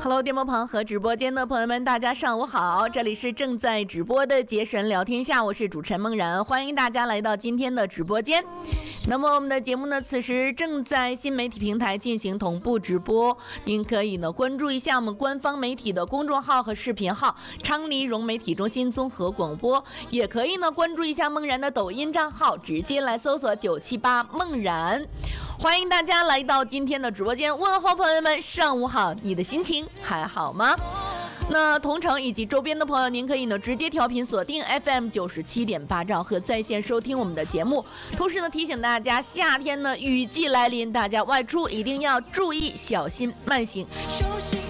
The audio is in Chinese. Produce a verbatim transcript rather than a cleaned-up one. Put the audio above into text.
Hello， 电波旁和直播间的朋友们，大家上午好！这里是正在直播的杰神聊天下，我是主持人梦然，欢迎大家来到今天的直播间。那么我们的节目呢，此时正在新媒体平台进行同步直播，您可以呢关注一下我们官方媒体的公众号和视频号“昌黎融媒体中心综合广播”，也可以呢关注一下梦然的抖音账号，直接来搜索九七八梦然。欢迎大家来到今天的直播间，问候朋友们，上午好，你的心情还好吗？那同城以及周边的朋友，您可以呢直接调频锁定 F M 九十七点八兆赫在线收听我们的节目。同时呢提醒大家，夏天呢雨季来临，大家外出一定要注意小心慢行。